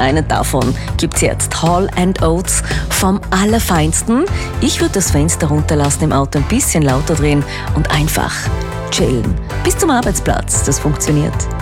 einen davon gibt's jetzt. Hall & Oates vom Allerfeinsten. Ich würde das Fenster runterlassen im Auto, ein bisschen lauter drehen und einfach chillen. Bis zum Arbeitsplatz, das funktioniert.